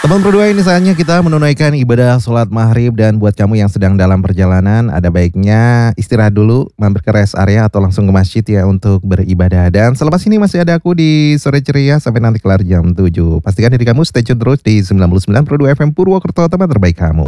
Teman berdua ini saatnya kita menunaikan ibadah sholat maghrib dan buat kamu yang sedang dalam perjalanan ada baiknya istirahat dulu, mampir ke rest area atau langsung ke masjid ya untuk beribadah. Dan selepas ini masih ada aku di Sore Ceria sampai nanti kelar jam 7. Pastikan diri kamu stay tune terus di 99,2 FM Purwokerto, tempat terbaik kamu.